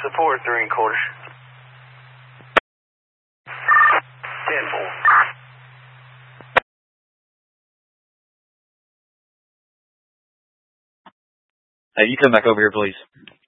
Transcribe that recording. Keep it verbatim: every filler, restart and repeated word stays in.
support three and quarter. ten four. Hey, you come back over here, please.